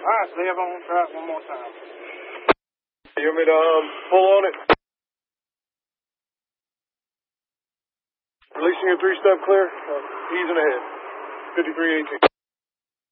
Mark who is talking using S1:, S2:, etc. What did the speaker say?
S1: right, Steve, I'm going to try it one more time.
S2: You want me to pull on it? Releasing your 3-step clear. Easing ahead. 5318.